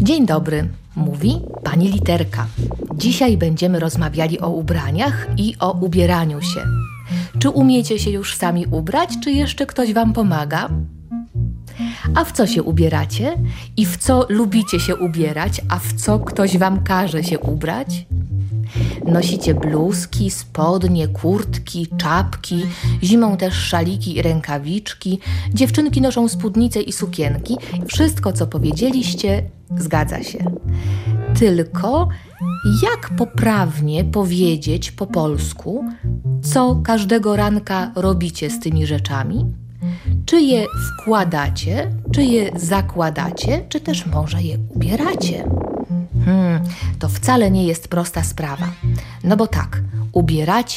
Dzień dobry, mówi pani Literka. Dzisiaj będziemy rozmawiali o ubraniach i o ubieraniu się. Czy umiecie się już sami ubrać, czy jeszcze ktoś wam pomaga? A w co się ubieracie? I w co lubicie się ubierać, a w co ktoś wam każe się ubrać? Nosicie bluzki, spodnie, kurtki, czapki, zimą też szaliki i rękawiczki. Dziewczynki noszą spódnice i sukienki. Wszystko, co powiedzieliście, zgadza się. Tylko jak poprawnie powiedzieć po polsku, co każdego ranka robicie z tymi rzeczami? Czy je wkładacie, czy je zakładacie, czy też może je ubieracie? To wcale nie jest prosta sprawa. No bo tak, ubieracie